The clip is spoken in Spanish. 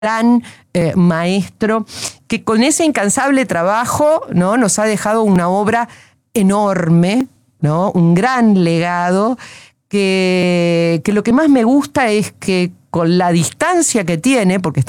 gran maestro que con ese incansable trabajo, ¿no?, nos ha dejado una obra enorme, ¿no?, un gran legado, que lo que más me gusta es que con la distancia que tiene, porque